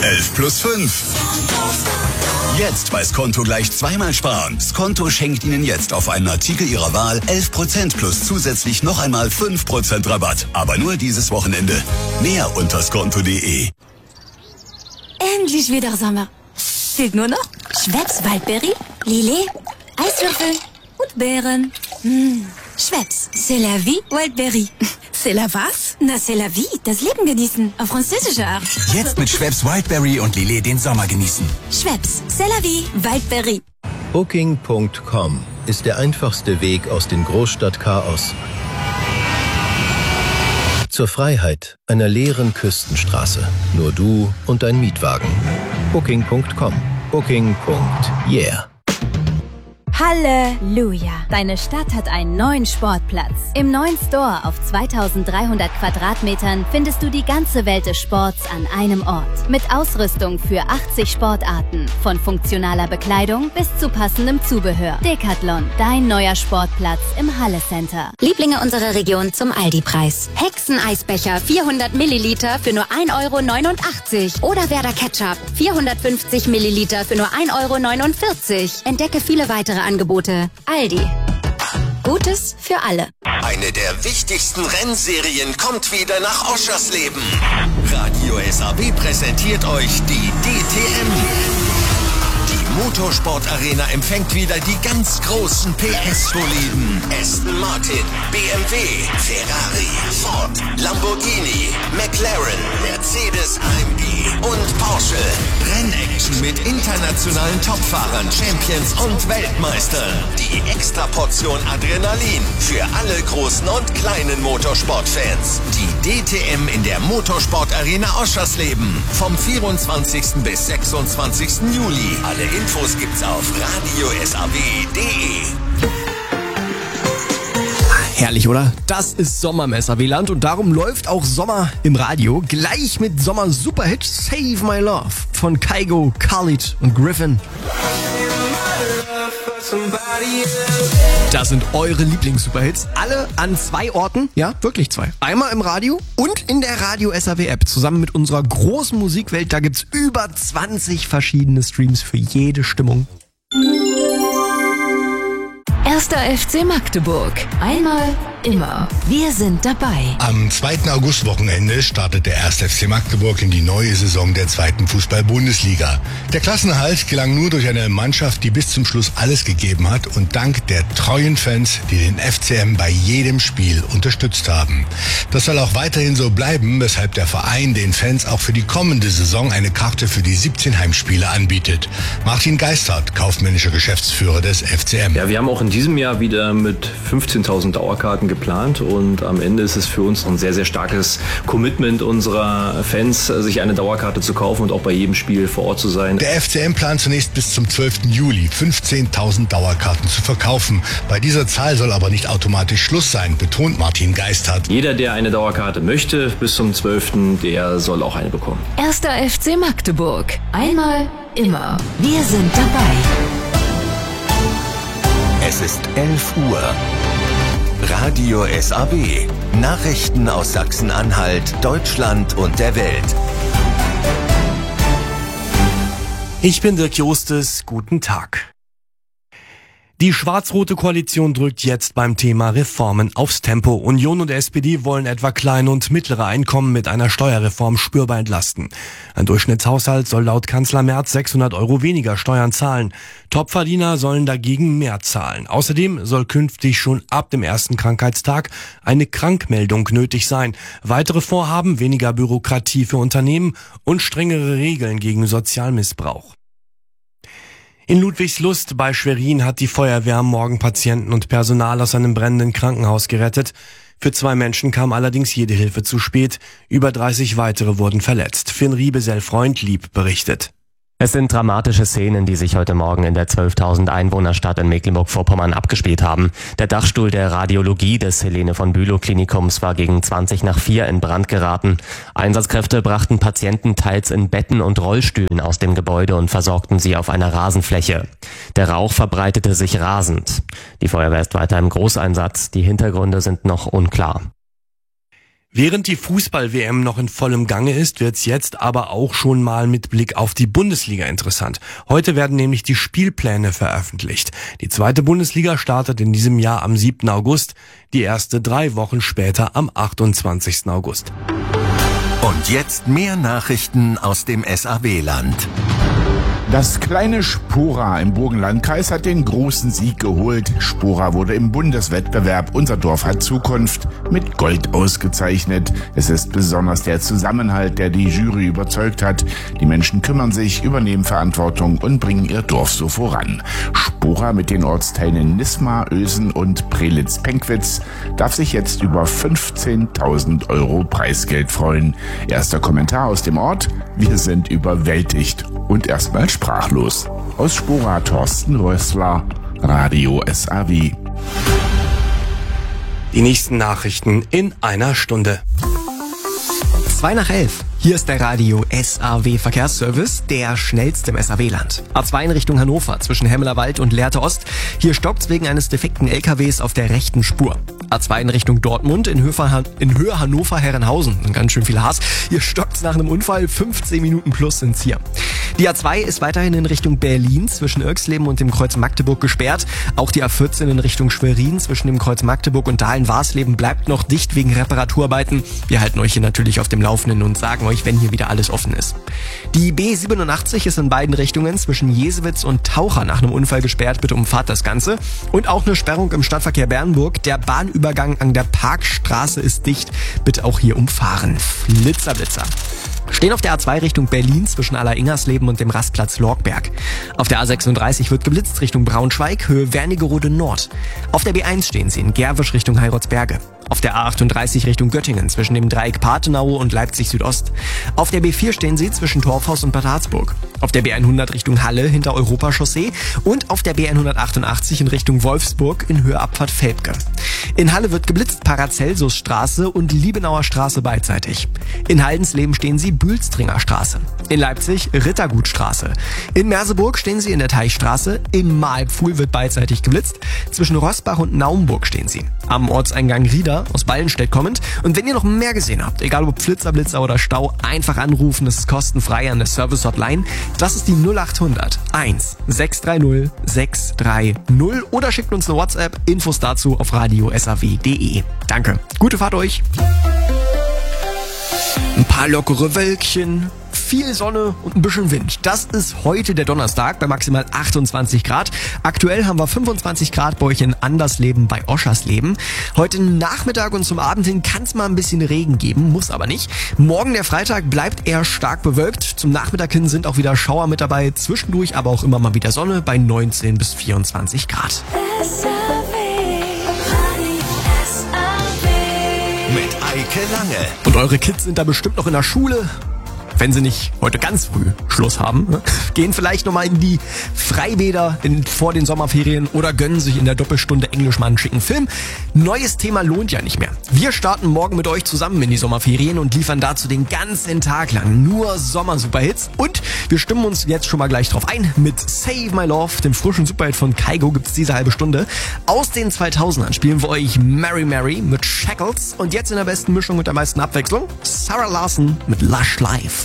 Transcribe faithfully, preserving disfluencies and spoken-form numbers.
elf plus fünf. Jetzt bei Skonto gleich zweimal sparen. Skonto schenkt Ihnen jetzt auf einen Artikel Ihrer Wahl elf Prozent plus zusätzlich noch einmal fünf Prozent Rabatt. Aber nur dieses Wochenende. Mehr unter skonto punkt de. Endlich wieder Sommer. Fehlt nur noch Schweppes Waldbeere, Lillet, Eiswürfel und Beeren. Mmh. Schweppes, c'est la vie, Wildberry. C'est la was? Na, c'est la vie, das Leben genießen, auf französische Art. Jetzt mit Schweppes Wildberry und Lillet den Sommer genießen. Schweppes, c'est la vie, Wildberry. Booking Punkt com ist der einfachste Weg aus dem Großstadtchaos zur Freiheit einer leeren Küstenstraße. Nur du und dein Mietwagen. Booking Punkt com. Booking. Yeah. Halleluja! Deine Stadt hat einen neuen Sportplatz. Im neuen Store auf zweitausenddreihundert Quadratmetern findest du die ganze Welt des Sports an einem Ort. Mit Ausrüstung für achtzig Sportarten. Von funktionaler Bekleidung bis zu passendem Zubehör. Decathlon, dein neuer Sportplatz im Halle Center. Lieblinge unserer Region zum Aldi-Preis. Hexeneisbecher vierhundert Milliliter für nur ein Euro neunundachtzig. Oder Werder Ketchup vierhundertfünfzig Milliliter für nur ein Euro neunundvierzig. Entdecke viele weitere Angebote. Aldi. Gutes für alle. Eine der wichtigsten Rennserien kommt wieder nach Oschersleben. Radio S A B präsentiert euch die D T M. Die Motorsport-Arena empfängt wieder die ganz großen P S-Boliden. Aston Martin, B M W, Ferrari, Ford, Lamborghini, McLaren, Mercedes A M G und Porsche. Rennaction mit internationalen Topfahrern, Champions und Weltmeistern. Die Extraportion Adrenalin für alle großen und kleinen Motorsportfans. Die D T M in der Motorsport-Arena Oschersleben. Vom vierundzwanzigsten bis sechsundzwanzigsten Juli. Alle Infos gibt's auf radio s a b punkt de. Herrlich, oder? Das ist Sommer im S A B-Land und darum läuft auch Sommer im Radio. Gleich mit Sommer-Superhit Save My Love von Kygo, Khalid und Griffin. Das sind eure Lieblings-Superhits. Alle an zwei Orten. Ja, wirklich zwei. Einmal im Radio und in der Radio S A B-App. Zusammen mit unserer großen Musikwelt. Da gibt's über zwanzig verschiedene Streams für jede Stimmung. Erster F C Magdeburg. Einmal, immer. Wir sind dabei. Am zweiten Augustwochenende startet der erste F C Magdeburg in die neue Saison der zweiten Fußball-Bundesliga. Der Klassenerhalt gelang nur durch eine Mannschaft, die bis zum Schluss alles gegeben hat und dank der treuen Fans, die den F C M bei jedem Spiel unterstützt haben. Das soll auch weiterhin so bleiben, weshalb der Verein den Fans auch für die kommende Saison eine Karte für die siebzehn Heimspiele anbietet. Martin Geistert, kaufmännischer Geschäftsführer des F C M. Ja, wir haben auch in diesem Jahr wieder mit fünfzehntausend Dauerkarten geplant und am Ende ist es für uns ein sehr, sehr starkes Commitment unserer Fans, sich eine Dauerkarte zu kaufen und auch bei jedem Spiel vor Ort zu sein. Der F C M plant zunächst bis zum zwölften Juli fünfzehntausend Dauerkarten zu verkaufen. Bei dieser Zahl soll aber nicht automatisch Schluss sein, betont Martin Geistert. Jeder, der eine Dauerkarte möchte, bis zum zwölften, der soll auch eine bekommen. Erster F C Magdeburg. Einmal, immer. Wir sind dabei. Es ist elf Uhr. Radio S A B. Nachrichten aus Sachsen-Anhalt, Deutschland und der Welt. Ich bin Dirk Jostes. Guten Tag. Die schwarz-rote Koalition drückt jetzt beim Thema Reformen aufs Tempo. Union und S P D wollen etwa kleine und mittlere Einkommen mit einer Steuerreform spürbar entlasten. Ein Durchschnittshaushalt soll laut Kanzler Merz sechshundert Euro weniger Steuern zahlen. Topverdiener sollen dagegen mehr zahlen. Außerdem soll künftig schon ab dem ersten Krankheitstag eine Krankmeldung nötig sein. Weitere Vorhaben: weniger Bürokratie für Unternehmen und strengere Regeln gegen Sozialmissbrauch. In Ludwigslust bei Schwerin hat die Feuerwehr am Morgen Patienten und Personal aus einem brennenden Krankenhaus gerettet. Für zwei Menschen kam allerdings jede Hilfe zu spät. Über dreißig weitere wurden verletzt. Finn Riebesell-Freundlieb berichtet. Es sind dramatische Szenen, die sich heute Morgen in der zwölftausend Einwohnerstadt in Mecklenburg-Vorpommern abgespielt haben. Der Dachstuhl der Radiologie des Helene von Bülow Klinikums war gegen zwanzig nach vier in Brand geraten. Einsatzkräfte brachten Patienten teils in Betten und Rollstühlen aus dem Gebäude und versorgten sie auf einer Rasenfläche. Der Rauch verbreitete sich rasend. Die Feuerwehr ist weiter im Großeinsatz. Die Hintergründe sind noch unklar. Während die Fußball-W M noch in vollem Gange ist, wird's jetzt aber auch schon mal mit Blick auf die Bundesliga interessant. Heute werden nämlich die Spielpläne veröffentlicht. Die zweite Bundesliga startet in diesem Jahr am siebten August, die erste drei Wochen später am achtundzwanzigsten August. Und jetzt mehr Nachrichten aus dem S A W-Land. Das kleine Spora im Burgenlandkreis hat den großen Sieg geholt. Spora wurde im Bundeswettbewerb Unser Dorf hat Zukunft mit Gold ausgezeichnet. Es ist besonders der Zusammenhalt, der die Jury überzeugt hat. Die Menschen kümmern sich, übernehmen Verantwortung und bringen ihr Dorf so voran. Spora mit den Ortsteilen Nisma, Ösen und Prelitz-Penkwitz darf sich jetzt über fünfzehntausend Euro Preisgeld freuen. Erster Kommentar aus dem Ort: Wir sind überwältigt und erstmal sprachlos. Aus Spora Thorsten Rössler, Radio S A W. Die nächsten Nachrichten in einer Stunde. Zwei nach elf. Hier ist der Radio S A W Verkehrsservice, der schnellste im S A W-Land. A zwei in Richtung Hannover zwischen Hemmelerwald und Lehrte Ost. Hier stockt's wegen eines defekten L K Ws auf der rechten Spur. A zwei in Richtung Dortmund in, Höfer, in Höhe Hannover-Herrenhausen. Ganz schön viel Hass. Hier stockt's nach einem Unfall. fünfzehn Minuten plus sind's hier. Die A zwei ist weiterhin in Richtung Berlin zwischen Irxleben und dem Kreuz Magdeburg gesperrt. Auch die A vierzehn in Richtung Schwerin zwischen dem Kreuz Magdeburg und Dahlen-Warsleben bleibt noch dicht wegen Reparaturarbeiten. Wir halten euch hier natürlich auf dem Laufenden und sagen euch, wenn hier wieder alles offen ist. Die B siebenundachtzig ist in beiden Richtungen zwischen Jesewitz und Taucher nach einem Unfall gesperrt. Bitte umfahrt das Ganze. Und auch eine Sperrung im Stadtverkehr Bernburg. Der Bahnübergang an der Parkstraße ist dicht. Bitte auch hier umfahren. Flitzer, Blitzer. Stehen auf der A zwei Richtung Berlin zwischen Aller-Ingersleben und dem Rastplatz Lorgberg. Auf der A sechsunddreißig wird geblitzt Richtung Braunschweig, Höhe Wernigerode Nord. Auf der B eins stehen sie in Gerwisch Richtung Heiratsberge. Auf der A achtunddreißig Richtung Göttingen zwischen dem Dreieck Pathenaue und Leipzig Südost. Auf der B vier stehen sie zwischen Torfhaus und Bad Harzburg. Auf der B hundert Richtung Halle hinter Europachaussee und auf der B hundertachtundachtzig in Richtung Wolfsburg in Höhe Abfahrt Velpke. In Halle wird geblitzt Paracelsusstraße und Liebenauer Straße beidseitig. In Haldensleben stehen sie Bülstringer Straße. In Leipzig Rittergutstraße. In Merseburg stehen sie in der Teichstraße. In Mahlpfuhl wird beidseitig geblitzt. Zwischen Rossbach und Naumburg stehen sie. Am Ortseingang Rieder aus Ballenstedt kommend. Und wenn ihr noch mehr gesehen habt, egal ob Flitzer, Blitzer oder Stau, einfach anrufen. Das ist kostenfrei an der Service-Hotline. Das ist die null achthundert eins sechs drei null sechs drei null oder schickt uns eine WhatsApp. Infos dazu auf radio s a w punkt d e. Danke. Gute Fahrt euch. Ein paar lockere Wölkchen, viel Sonne und ein bisschen Wind. Das ist heute der Donnerstag bei maximal achtundzwanzig Grad. Aktuell haben wir fünfundzwanzig Grad bei euch in Andersleben bei Oschersleben. Heute Nachmittag und zum Abend hin kann es mal ein bisschen Regen geben, muss aber nicht. Morgen der Freitag bleibt eher stark bewölkt. Zum Nachmittag hin sind auch wieder Schauer mit dabei. Zwischendurch aber auch immer mal wieder Sonne bei neunzehn bis vierundzwanzig Grad. Mit Eike Lange. Und eure Kids sind da bestimmt noch in der Schule. Wenn sie nicht heute ganz früh Schluss haben, gehen vielleicht nochmal in die Freibäder in, vor den Sommerferien oder gönnen sich in der Doppelstunde Englisch mal einen schicken Film. Neues Thema lohnt ja nicht mehr. Wir starten morgen mit euch zusammen in die Sommerferien und liefern dazu den ganzen Tag lang nur Sommer-Superhits. Und wir stimmen uns jetzt schon mal gleich drauf ein. Mit Save My Love, dem frischen Superhit von Kygo, gibt's diese halbe Stunde. Aus den zweitausendern spielen wir euch Mary Mary mit Shackles. Und jetzt in der besten Mischung mit der meisten Abwechslung Sarah Larson mit Lush Life.